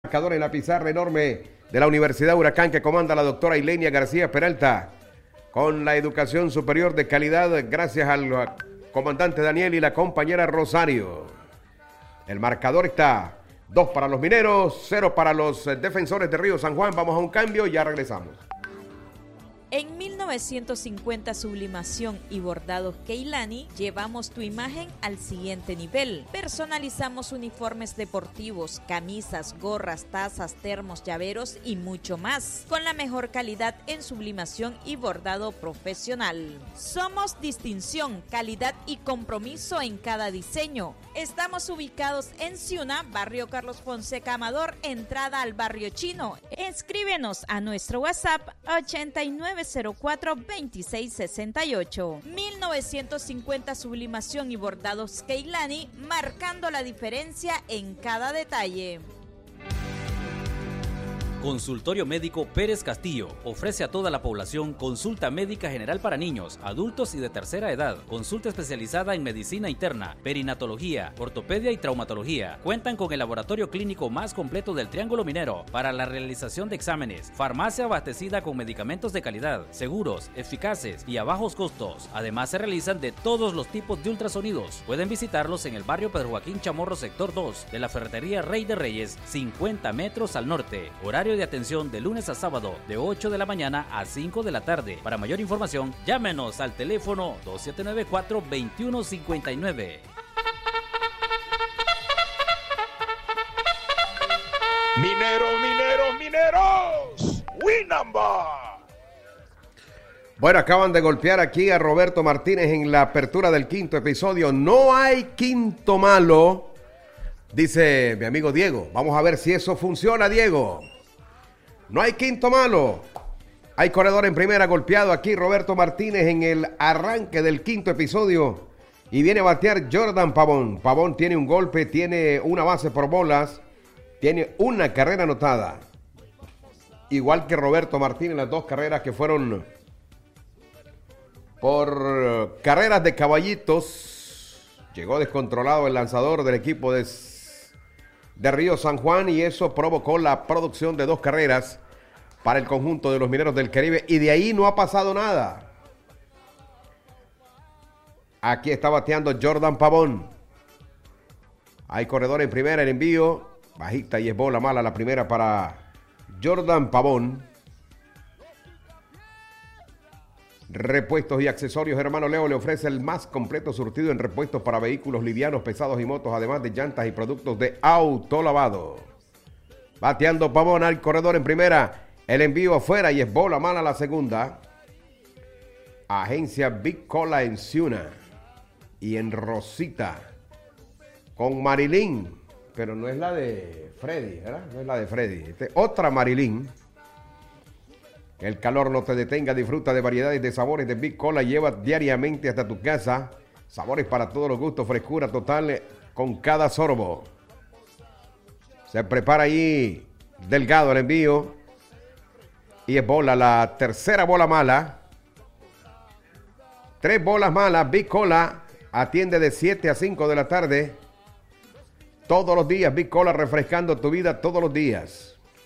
Marcador en la pizarra enorme de la Universidad Huracán que comanda la doctora Ilenia García Peralta, con la educación superior de calidad gracias al comandante Daniel y la compañera Rosario. El marcador está 2 para los mineros, 0 para los defensores de Río San Juan. Vamos a un cambio y ya regresamos. En 1950 Sublimación y Bordados Keilani llevamos tu imagen al siguiente nivel. Personalizamos uniformes deportivos, camisas, gorras, tazas, termos, llaveros y mucho más, con la mejor calidad en sublimación y bordado profesional. Somos distinción, calidad y compromiso en cada diseño. Estamos ubicados en Ciuna, barrio Carlos Fonseca Amador, entrada al barrio Chino. Escríbenos a nuestro WhatsApp 8904-2668. 1950 Sublimación y Bordados Keilani, marcando la diferencia en cada detalle. Consultorio Médico Pérez Castillo ofrece a toda la población consulta médica general para niños, adultos y de tercera edad, consulta especializada en medicina interna, perinatología, ortopedia y traumatología. Cuentan con el laboratorio clínico más completo del Triángulo Minero para la realización de exámenes, farmacia abastecida con medicamentos de calidad, seguros, eficaces y a bajos costos. Además se realizan de todos los tipos de ultrasonidos. Pueden visitarlos en el barrio Pedro Joaquín Chamorro, sector 2 de la ferretería Rey de Reyes, 50 metros al norte. Horario de atención de lunes a sábado de 8 de la mañana a 5 de la tarde. Para mayor información, llámenos al teléfono 2794-2159. Mineros, Winamba. Bueno, acaban de golpear aquí a Roberto Martínez en la apertura del quinto episodio. No hay quinto malo, dice mi amigo Diego. Vamos a ver si eso funciona, Diego. No hay quinto malo. Hay corredor en primera, golpeado aquí Roberto Martínez en el arranque del quinto episodio. Y viene a batear Jordan Pavón. Pavón tiene un golpe, tiene una base por bolas, tiene una carrera anotada. Igual que Roberto Martínez, las dos carreras que fueron por carreras de caballitos. Llegó descontrolado el lanzador del equipo de Río San Juan y eso provocó la producción de 2 carreras para el conjunto de los Mineros del Caribe y de ahí no ha pasado nada. Aquí está bateando Jordan Pavón. Hay corredor en primera, el envío bajita y es bola mala la primera para Jordan Pavón. Repuestos y accesorios Hermano Leo le ofrece el más completo surtido en repuestos para vehículos livianos, pesados y motos, además de llantas y productos de autolavado. Bateando Pavón al corredor en primera, el envío afuera y es bola mala la segunda. Agencia Big Cola en Ciuna y en Rosita con Marilyn, pero no es la de Freddy, ¿verdad? No es la de Freddy, otra Marilyn. Que el calor no te detenga, disfruta de variedades de sabores de Big Cola, lleva diariamente hasta tu casa. Sabores para todos los gustos, frescura total con cada sorbo. Se prepara ahí delgado el envío. Y es bola, la tercera bola mala. 3 bolas malas, Big Cola atiende de 7 a 5 de la tarde. Todos los días, Big Cola refrescando tu vida todos los días.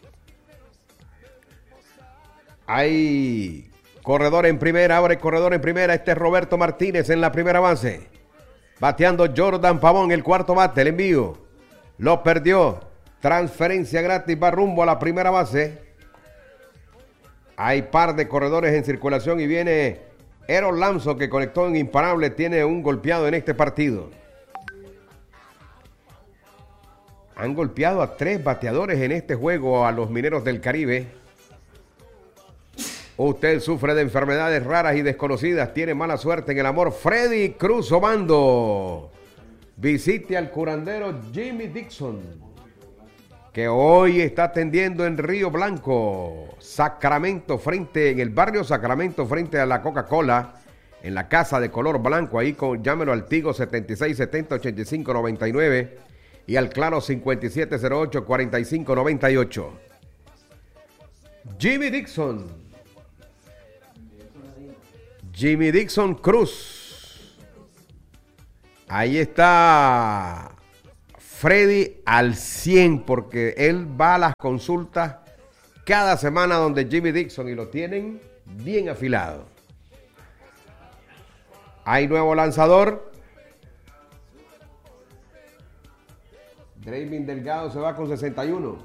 Hay corredor en primera, abre corredor en primera. Este es Roberto Martínez en la primera base. Bateando Jordan Pavón, el cuarto bate, el envío. Lo perdió. Transferencia gratis, va rumbo a la primera base. Hay par de corredores en circulación y viene Aaron Lamson que conectó en imparable. Tiene un golpeado en este partido. Han golpeado a 3 bateadores en este juego a los Mineros del Caribe. Usted sufre de enfermedades raras y desconocidas, tiene mala suerte en el amor. Freddy Cruz Obando. Visite al curandero Jimmy Dixon, que hoy está atendiendo en Río Blanco, Sacramento, en el barrio Sacramento, frente a la Coca-Cola, en la casa de color blanco. Ahí llámelo al Tigo 7670-8599 y al Claro 5708-4598. Jimmy Dixon Cruz. Ahí está Freddy al 100 porque él va a las consultas cada semana donde Jimmy Dixon y lo tienen bien afilado. Hay nuevo lanzador. Draven Delgado se va con 61.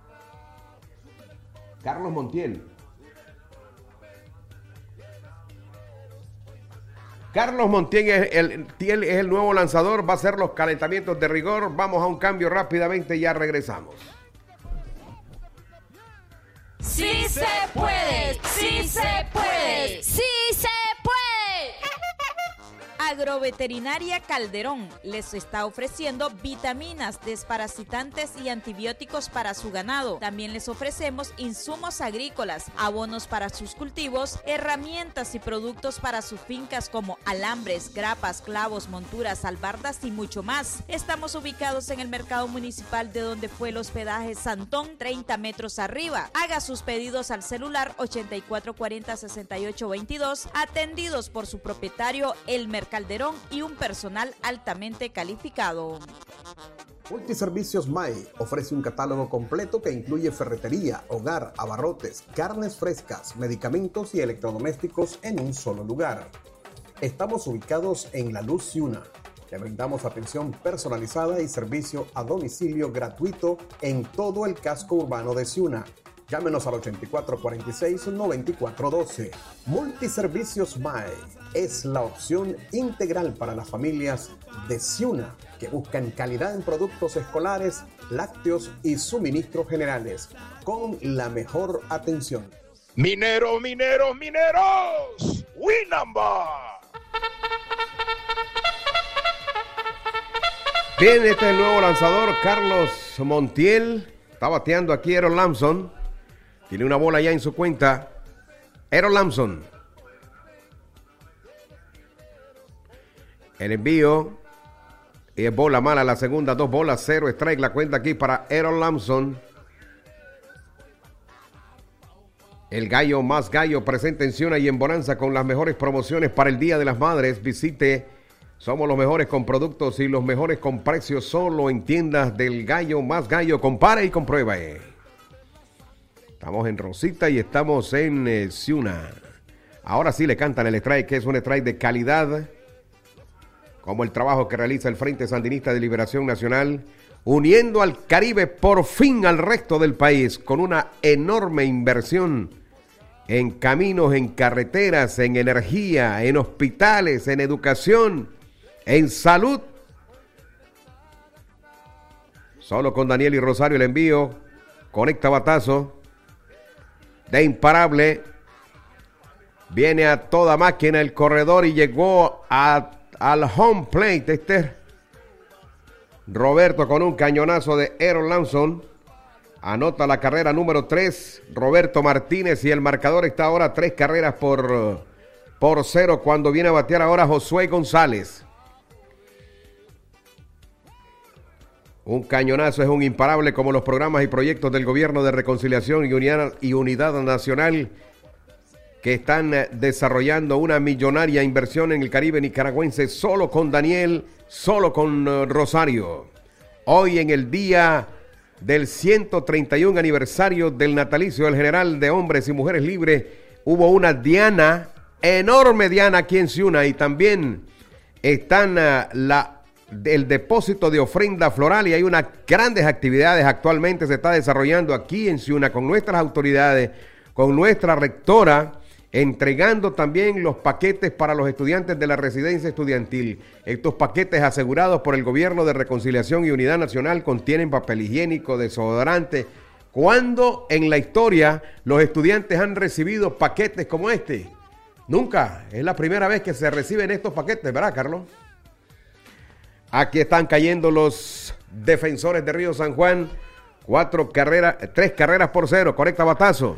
Carlos Montiel. Carlos Montiel es el nuevo lanzador. Va a hacer los calentamientos de rigor. Vamos a un cambio rápidamente y ya regresamos. ¡Sí se puede! ¡Sí se puede! ¡Sí se puede! Agroveterinaria Calderón les está ofreciendo vitaminas, desparasitantes y antibióticos para su ganado. También les ofrecemos insumos agrícolas, abonos para sus cultivos, herramientas y productos para sus fincas como alambres, grapas, clavos, monturas, albardas y mucho más. Estamos ubicados en el mercado municipal de donde fue el hospedaje Santón, 30 metros arriba. Haga sus pedidos al celular 8440-6822, atendidos por su propietario Elmer Calderón y un personal altamente calificado. Multiservicios MAE ofrece un catálogo completo que incluye ferretería, hogar, abarrotes, carnes frescas, medicamentos y electrodomésticos en un solo lugar. Estamos ubicados en La Luz Ciuna. Le brindamos atención personalizada y servicio a domicilio gratuito en todo el casco urbano de Ciuna. Llámenos al 8446-9412. Multiservicios MAE es la opción integral para las familias de Ciuna que buscan calidad en productos escolares, lácteos y suministros generales con la mejor atención. Mineros, mineros, mineros. Winamba. Bien, este es el nuevo lanzador, Carlos Montiel. Está bateando aquí Aaron Lamson. Tiene una bola ya en su cuenta. Aaron Lamson. El envío. Y es bola mala la segunda. 2 bolas, 0 strike. La cuenta aquí para Aaron Lamson. El gallo más gallo presente en Ciuna y en Bonanza con las mejores promociones para el Día de las Madres. Visite. Somos los mejores con productos y los mejores con precios solo en tiendas del gallo más gallo. Compare y compruebe. Estamos en Rosita y estamos en Ciuna. Ahora sí le cantan el strike, que es un strike de calidad, como el trabajo que realiza el Frente Sandinista de Liberación Nacional, uniendo al Caribe por fin al resto del país, con una enorme inversión en caminos, en carreteras, en energía, en hospitales, en educación, en salud. Solo con Daniel y Rosario el envío. Conecta batazo. De imparable. Viene a toda máquina el corredor y llegó al home plate. Este es Roberto con un cañonazo de Aaron Lamson. Anota la carrera número 3. Roberto Martínez y el marcador está ahora 3 carreras por 0 cuando viene a batear ahora Josué González. Un cañonazo es un imparable como los programas y proyectos del Gobierno de Reconciliación y Unidad Nacional que están desarrollando una millonaria inversión en el Caribe nicaragüense solo con Daniel, solo con Rosario. Hoy en el día del 131 aniversario del natalicio del general de hombres y mujeres libres, hubo una diana, enorme diana aquí en Ciuna y también están el depósito de ofrenda floral y hay unas grandes actividades actualmente se está desarrollando aquí en Ciuna con nuestras autoridades, con nuestra rectora, entregando también los paquetes para los estudiantes de la residencia estudiantil. Estos paquetes asegurados por el Gobierno de Reconciliación y Unidad Nacional contienen papel higiénico, desodorante. ¿Cuándo en la historia los estudiantes han recibido paquetes como este? Nunca, es la primera vez que se reciben estos paquetes, ¿verdad, Carlos? Aquí están cayendo los defensores de Río San Juan. 3 carreras por 0. Conecta batazo.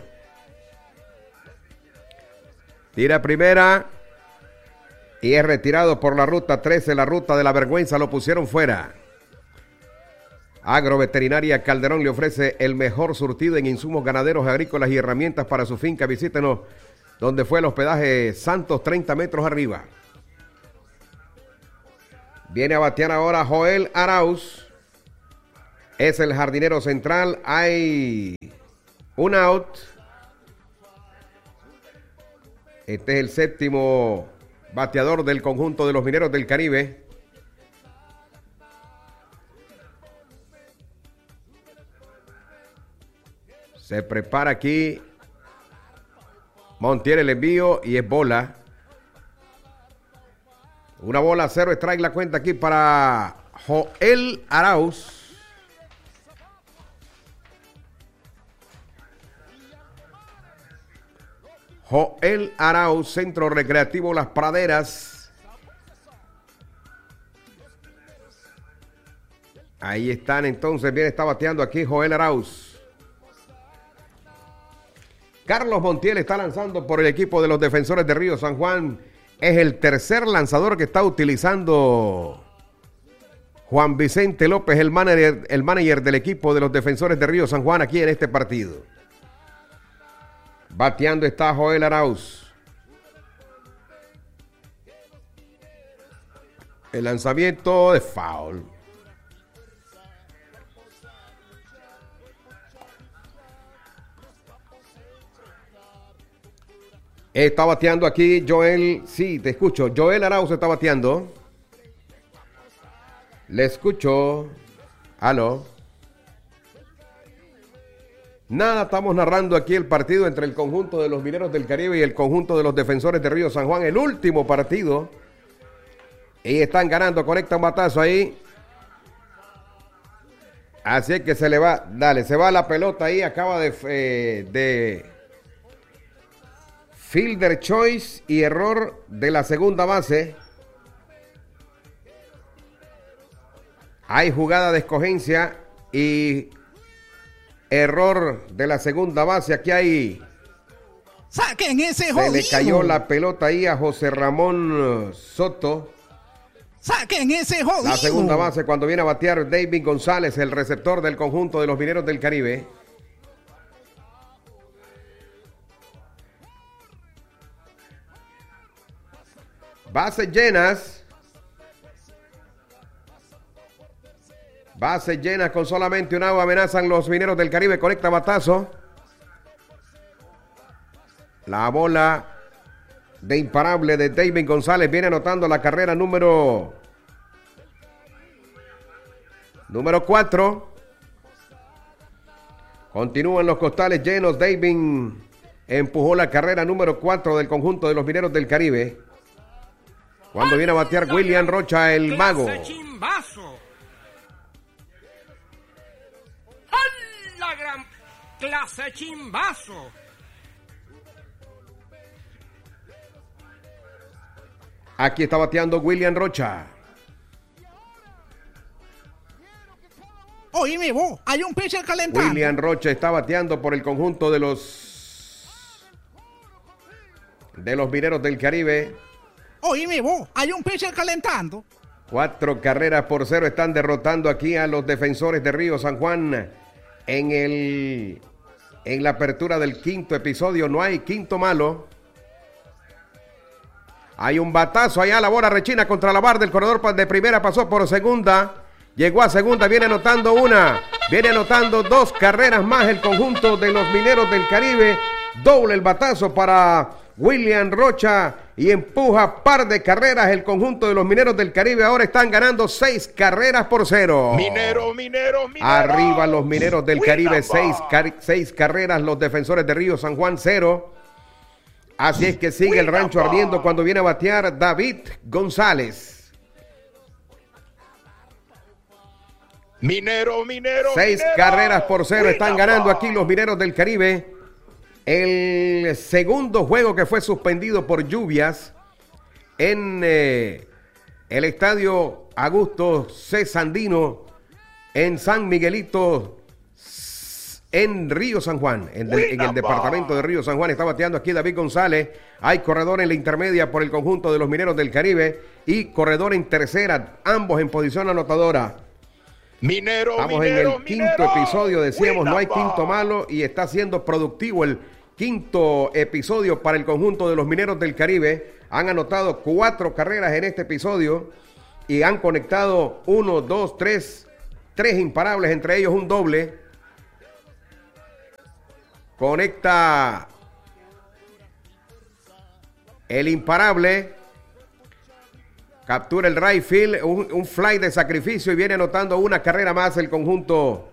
Tira primera. Y es retirado por la ruta 13. La ruta de la vergüenza lo pusieron fuera. Agroveterinaria Calderón le ofrece el mejor surtido en insumos ganaderos, agrícolas y herramientas para su finca. Visítenos donde fue el hospedaje Santos, 30 metros arriba. Viene a batear ahora Joel Arauz. es el jardinero central. Hay un out. Este es el séptimo bateador del conjunto de los Mineros del Caribe. Se prepara aquí Montiel el envío y es bola. Una bola, 0 strike la cuenta aquí para Joel Arauz. Joel Arauz, Centro Recreativo Las Praderas. Ahí están entonces, bien está bateando aquí Joel Arauz. Carlos Montiel está lanzando por el equipo de los Defensores de Río San Juan. Es el tercer lanzador que está utilizando Juan Vicente López, el manager del equipo de los Defensores de Río San Juan aquí en este partido. Bateando está Joel Arauz. El lanzamiento de foul. Está bateando aquí Joel. Sí, te escucho. Joel Arauz está bateando. Le escucho. Aló. Nada, estamos narrando aquí el partido entre el conjunto de los Mineros del Caribe y el conjunto de los Defensores de Río San Juan. El último partido. Y están ganando. Conecta un batazo ahí. Así es que se le va. Dale, se va la pelota ahí. Acaba de fielder choice y error de la segunda base. Hay jugada de escogencia y error de la segunda base. Aquí hay. ¡Saquen ese Se jodido! le cayó la pelota ahí a José Ramón Soto. ¡Saquen ese jodido! La segunda base cuando viene a batear David González, el receptor del conjunto de los Mineros del Caribe. Bases llenas. Bases llenas con solamente un out. Amenazan los Mineros del Caribe. Conecta batazo. La bola de imparable de David González viene anotando la carrera número 4. Continúan los costales llenos. David empujó la carrera número 4 del conjunto de los Mineros del Caribe. Cuando viene a batear William Rocha, el mago. La gran clase chimbazo. Aquí está bateando William Rocha. Oíme vos, hay un pitcher calentando. William Rocha está bateando por el conjunto de los Mineros del Caribe. Oíme vos, hay un pitcher calentando. 4 carreras por 0 están derrotando aquí a los Defensores de Río San Juan en la apertura del quinto episodio. No hay quinto malo. Hay un batazo allá, la bola rechina contra la barra del corredor de primera, pasó por segunda, llegó a segunda, viene anotando 2 carreras más el conjunto de los Mineros del Caribe. Doble el batazo para William Rocha y empuja par de carreras el conjunto de los Mineros del Caribe. Ahora están ganando 6 carreras por 0. Minero. Arriba los Mineros del Caribe, 6 carreras, los Defensores de Río San Juan 0. Así es que sigue el rancho ardiendo cuando viene a batear David González. Minero. 6 carreras por 0 están ganando aquí los Mineros del Caribe. El segundo juego que fue suspendido por lluvias en el estadio Augusto C. Sandino en San Miguelito, en Río San Juan, en el departamento de Río San Juan. Está bateando aquí David González. Hay corredor en la intermedia por el conjunto de los Mineros del Caribe y corredor en tercera, ambos en posición anotadora. Estamos en el quinto episodio, decíamos, no hay quinto malo y está siendo productivo el quinto episodio para el conjunto de los Mineros del Caribe. Han anotado 4 carreras en este episodio y han conectado 1, 2, 3, 3 imparables, entre ellos un doble. Conecta el imparable. Captura el right field, un fly de sacrificio y viene anotando una carrera más el conjunto.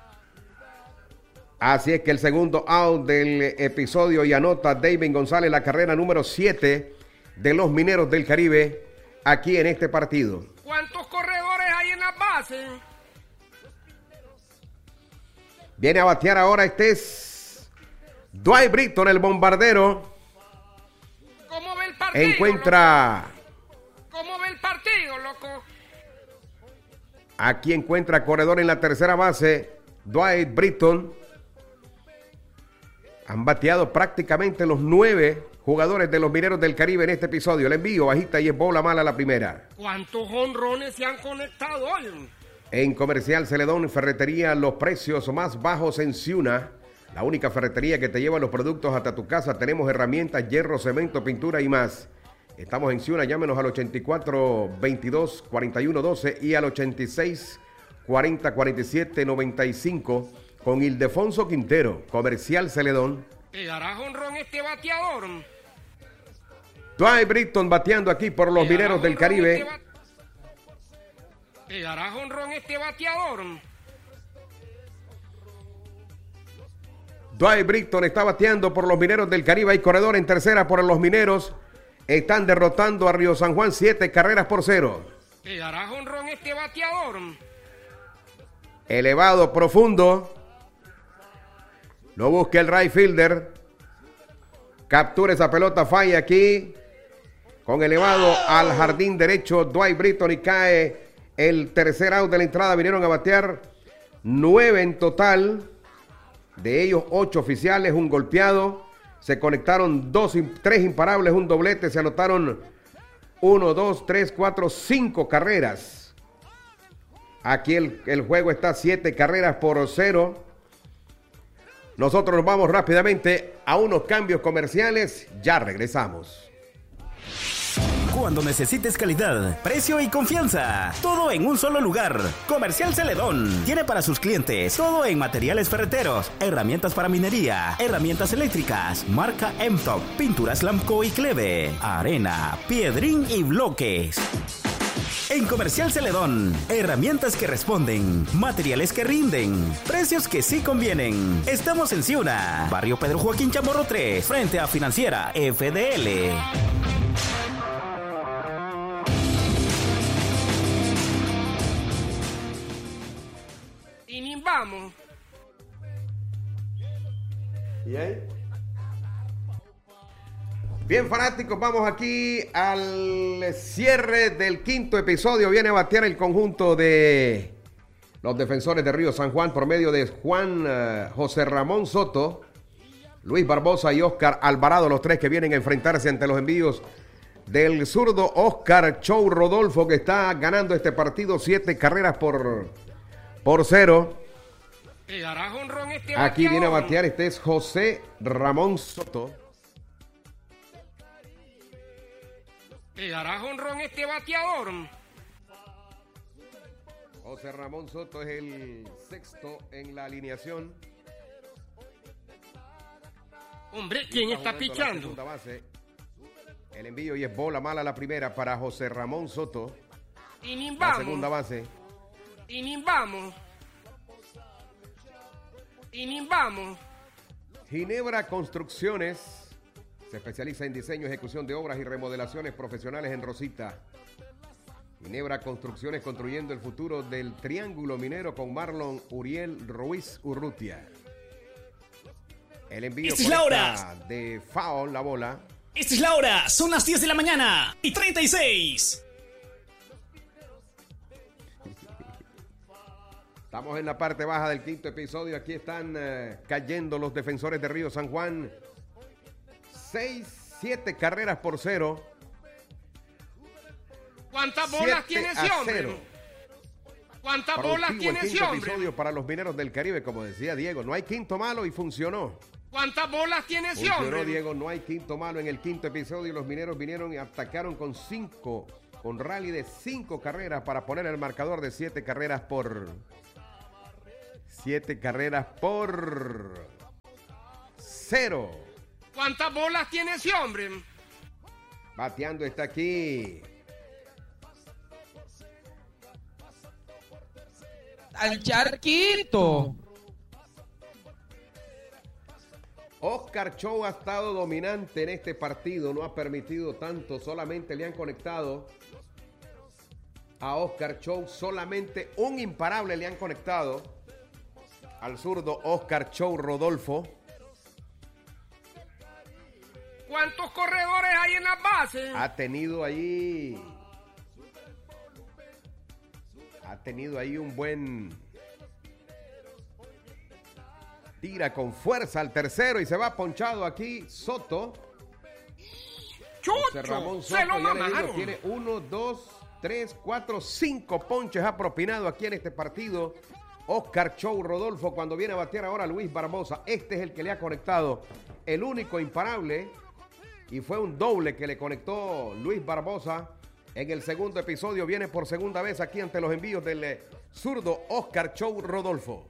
Así es que el segundo out del episodio y anota David González la carrera número 7 de los Mineros del Caribe aquí en este partido. ¿Cuántos corredores hay en la base? Viene a batear ahora, es Dwight Britton, el bombardero. ¿Cómo ve el partido? Encuentra... ¿Cómo ve el partido, loco? Aquí encuentra corredor en la tercera base, Dwight Britton. Han bateado prácticamente los 9 jugadores de los Mineros del Caribe en este episodio. El envío bajita y es bola mala la primera. ¿Cuántos jonrones se han conectado hoy? En Comercial Celedón Ferretería, los precios más bajos en Ciuna. La única ferretería que te lleva los productos hasta tu casa. Tenemos herramientas, hierro, cemento, pintura y más. Estamos en Ciuna, llámenos al 84-22-41-12 y al 86-40-47-95 con Ildefonso Quintero, Comercial Celedón. ¿Pegará jonrón este bateador? Dwight Britton bateando aquí por los Mineros del Caribe. ¿Pegará jonrón este bateador? Dwight Britton está bateando por los Mineros del Caribe. Hay corredor en tercera por los Mineros. Están derrotando a Río San Juan 7 carreras por 0. ¿Pegará jonrón este bateador? Elevado, profundo. Lo busca el right fielder. Captura esa pelota, falla aquí. Con elevado al jardín derecho, Dwight Britton y cae el tercer out de la entrada. Vinieron a batear 9 en total. De ellos 8 oficiales, un golpeado. Se conectaron 3 imparables, un doblete. Se anotaron 1, 2, 3, 4, 5 carreras. Aquí el juego está 7 carreras por 0. Nosotros nos vamos rápidamente a unos cambios comerciales. Ya regresamos. Cuando necesites calidad, precio y confianza, todo en un solo lugar. Comercial Celedón tiene para sus clientes todo en materiales ferreteros, herramientas para minería, herramientas eléctricas, marca M-Top, pinturas Lamco y Cleve, arena, piedrín y bloques. En Comercial Celedón, herramientas que responden, materiales que rinden, precios que sí convienen. Estamos en Ciuna, barrio Pedro Joaquín Chamorro 3, frente a Financiera FDL. Y vamos. ¿Y ahí? Bien, fanáticos, vamos aquí al cierre del quinto episodio. Viene a batear el conjunto de los defensores de Río San Juan por medio de José Ramón Soto, Luis Barbosa y Oscar Alvarado, los 3 que vienen a enfrentarse ante los envíos del zurdo Oscar Chou Rodolfo, que está ganando este partido 7 carreras por 0. Aquí viene a batear, este es José Ramón Soto. ¿Pegará jonrón este bateador? José Ramón Soto es el sexto en la alineación. Hombre, ¿quién está pichando? El envío y es bola mala la primera para José Ramón Soto. Y la segunda base. Y vamos. Ginebra Construcciones se especializa en diseño, ejecución de obras y remodelaciones profesionales en Rosita. Ginebra Construcciones, construyendo el futuro del Triángulo Minero con Marlon Uriel Ruiz Urrutia. El envío ¡Esta es la hora! De foul, la bola. ¡Esta es la hora! Son las 10 de la mañana y 36. Estamos en la parte baja del quinto episodio. Aquí están cayendo los defensores de Río San Juan. 7 carreras por 0. ¿Cuántas bolas tiene ese hombre? ¿Cuántas bolas tiene ese hombre? Episodio para los Mineros del Caribe, como decía Diego. No hay quinto malo y funcionó. ¿Cuántas bolas tiene ese hombre? Funcionó, Diego, no hay quinto malo en el quinto episodio. Los Mineros vinieron y atacaron con rally de 5 carreras para poner el marcador de 7 carreras por 7 carreras por 0. ¿Cuántas bolas tiene ese hombre? Bateando está aquí al charquito. Oscar Chow ha estado dominante en este partido, no ha permitido tanto, solamente le han conectado a Oscar Chow, solamente un imparable le han conectado al zurdo Oscar Chow Rodolfo. ¿Cuántos corredores hay en las bases? Ha tenido ahí un buen tira con fuerza al tercero y se va ponchado aquí Soto. ¡Chucho! Ramón Soto, ¡Se lo ya le digo, mamaron! tiene 1, 2, 3, 4, 5 ponches ha propinado aquí en este partido. Oscar Chow Rodolfo cuando viene a batear ahora Luis Barbosa. Este es el que le ha conectado el único imparable y fue un doble que le conectó Luis Barbosa en el segundo episodio. Viene por segunda vez aquí ante los envíos del zurdo Oscar Chow Rodolfo.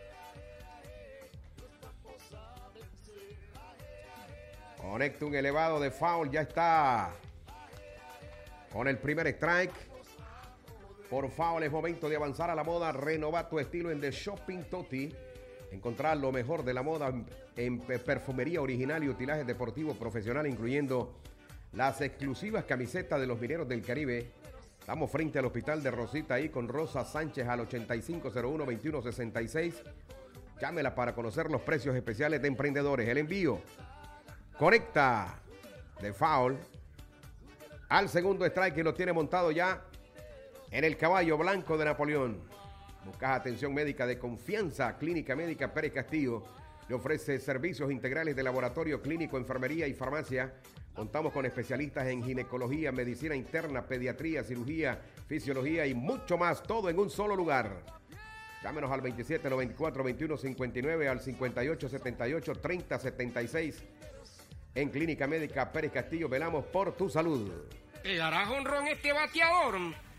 Conecta un elevado de foul, ya está con el primer strike. Por foul es momento de avanzar a la moda. Renova tu estilo en The Shopping Toti. Encontrar lo mejor de la moda en perfumería original y utilaje deportivo profesional, incluyendo las exclusivas camisetas de los Mineros del Caribe. Estamos frente al Hospital de Rosita ahí con Rosa Sánchez al 8501-2166. Llámela para conocer los precios especiales de emprendedores. El envío conecta de foul al segundo strike y lo tiene montado ya en el caballo blanco de Napoleón. Buscas atención médica de confianza. Clínica Médica Pérez Castillo le ofrece servicios integrales de laboratorio, clínico, enfermería y farmacia. Contamos con especialistas en ginecología, medicina interna, pediatría, cirugía, fisiología y mucho más, todo en un solo lugar. Llámenos al 2794-2159, al 5878-3076. En Clínica Médica Pérez Castillo velamos por tu salud. ¿Te dará jonrón este bateador?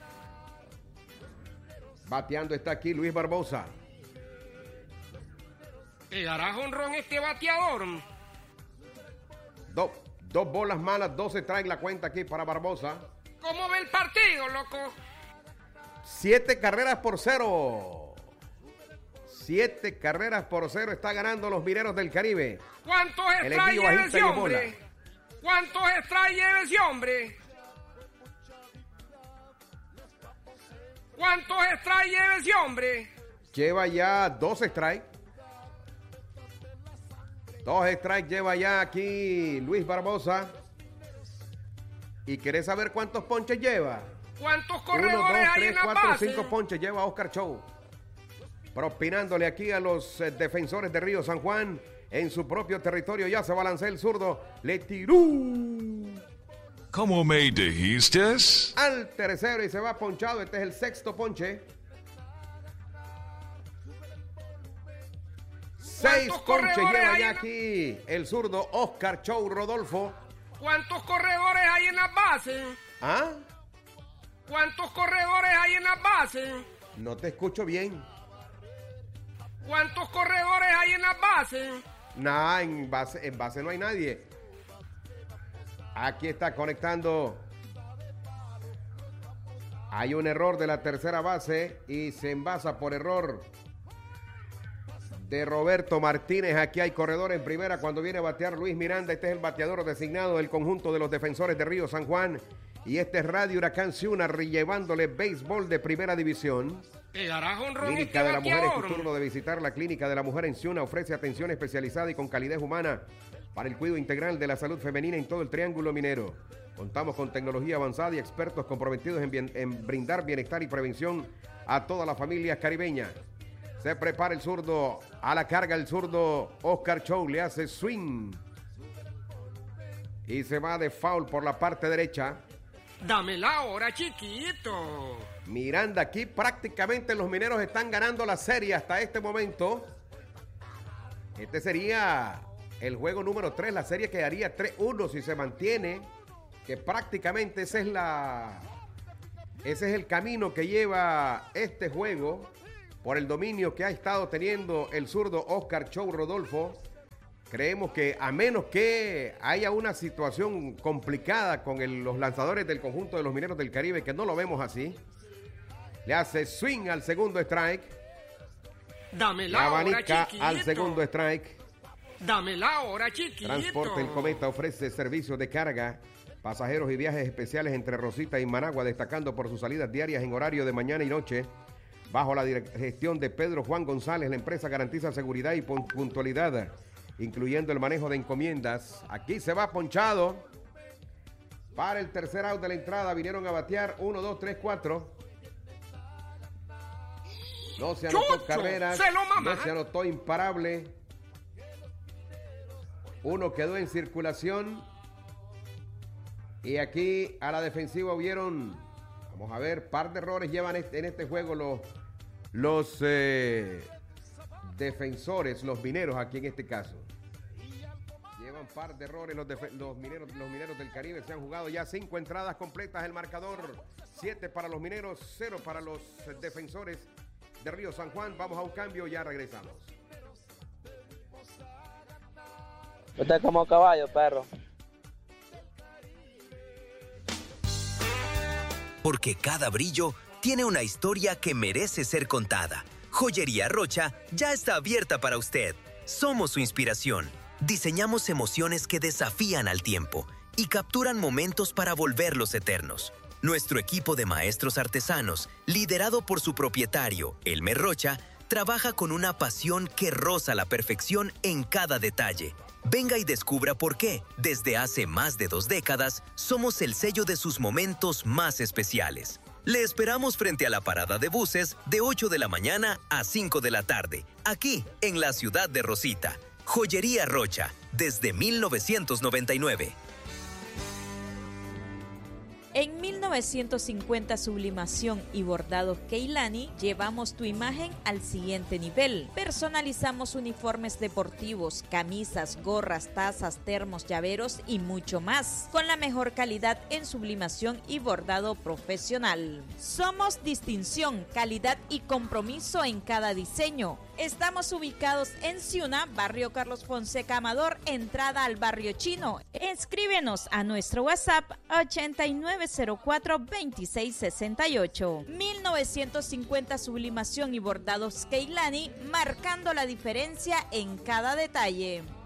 Bateando está aquí Luis Barbosa. ¿Te dará jonrón este bateador? Dos bolas malas, 12 trae la cuenta aquí para Barbosa. ¿Cómo ve el partido, loco? 7 carreras por 0. 7 carreras por 0 está ganando los Mineros del Caribe. ¿Cuántos strikes lleva ese hombre? ¿Cuántos strikes lleva ese hombre? ¿Cuántos strikes lleva ese hombre? Lleva ya 2 strikes. 2 strikes lleva ya aquí Luis Barbosa. ¿Y querés saber cuántos ponches lleva? ¿Cuántos corredores hay en la base? 1, 2, 3, 4, 5 ponches lleva Oscar Chow. Propinándole aquí a los defensores de Río San Juan en su propio territorio. Ya se balancea el zurdo. Le tiró. ¿Cómo me dijiste? Al tercero y se va ponchado. Este es el sexto ponche. 6 ponches lleva ya aquí el zurdo Oscar Chow Rodolfo. ¿Cuántos corredores hay en las bases? ¿Ah? ¿Cuántos corredores hay en las bases? No te escucho bien. ¿Cuántos corredores hay en las bases? Nah, en base no hay nadie. Aquí está conectando. Hay un error de la tercera base y se envasa por error de Roberto Martínez. Aquí hay corredor en primera cuando viene a batear Luis Miranda. Este es el bateador designado del conjunto de los defensores de Río San Juan. Y este es Radio Huracán Ciuna llevándole béisbol de primera división. Clínica de la Mujer, es tu turno de visitar la Clínica de la Mujer en Ciuna. Ofrece atención especializada y con calidez humana para el cuidado integral de la salud femenina en todo el Triángulo Minero. Contamos con tecnología avanzada y expertos comprometidos en brindar bienestar y prevención a todas las familias caribeñas. Se prepara el zurdo, a la carga el zurdo Oscar Chow, le hace swing. Y se va de foul por la parte derecha. Dame la hora, chiquito. Miranda, aquí prácticamente los Mineros están ganando la serie hasta este momento. Este sería el juego número 3, la serie quedaría 3-1 si se mantiene, que prácticamente ese es el camino que lleva este juego. por el dominio que ha estado teniendo el zurdo Oscar Chou Rodolfo. Creemos que a menos que haya una situación complicada con los lanzadores del conjunto de los Mineros del Caribe, que no lo vemos así, le hace swing al segundo strike. Dame Le la hora, abanica chiquito. al segundo strike. Dame la hora, chiquito. Transporte El Cometa ofrece servicios de carga, pasajeros y viajes especiales entre Rosita y Managua, destacando por sus salidas diarias en horario de mañana y noche. Bajo la gestión de Pedro Juan González, la empresa garantiza seguridad y puntualidad, incluyendo el manejo de encomiendas. Aquí se va ponchado. Para el tercer out de la entrada vinieron a batear 1, 2, 3, 4. No se anotó carreras, no se anotó imparable. Uno quedó en circulación. Y aquí a la defensiva hubieron, vamos a ver, par de errores llevan en este juego los defensores, los mineros aquí en este caso. Llevan par de errores los mineros del Caribe. Se han jugado ya 5 entradas completas. El marcador 7 para los mineros, 0 para los defensores de Río San Juan. Vamos a un cambio, ya regresamos. Usted es como caballo, perro. Porque cada brillo tiene una historia que merece ser contada. Joyería Rocha ya está abierta para usted. Somos su inspiración. Diseñamos emociones que desafían al tiempo y capturan momentos para volverlos eternos. Nuestro equipo de maestros artesanos, liderado por su propietario, Elmer Rocha, trabaja con una pasión que roza la perfección en cada detalle. Venga y descubra por qué, desde hace más de 2 décadas, somos el sello de sus momentos más especiales. Le esperamos frente a la parada de buses de 8 de la mañana a 5 de la tarde, aquí en la ciudad de Rosita. Joyería Rocha, desde 1999. En 1950 Sublimación y Bordados Keilani llevamos tu imagen al siguiente nivel. Personalizamos uniformes deportivos, camisas, gorras, tazas, termos, llaveros y mucho más, con la mejor calidad en sublimación y bordado profesional. Somos distinción, calidad y compromiso en cada diseño. Estamos ubicados en Ciuna, barrio Carlos Fonseca Amador, entrada al barrio Chino. Escríbenos a nuestro WhatsApp 8904-2668. 1950 Sublimación y Bordados Keilani, marcando la diferencia en cada detalle.